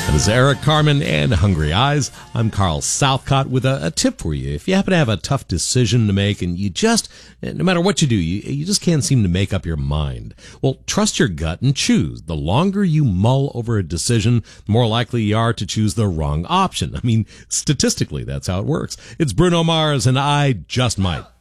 That is Eric Carmen and Hungry Eyes. I'm Carl Southcott with a tip for you. If you happen to have a tough decision to make and you just, no matter what you do, you just can't seem to make up your mind. Well, trust your gut and choose. The longer you mull over a decision, the more likely you are to choose the wrong option. I mean, statistically, that's how it works. It's Bruno Mars and I Just Might.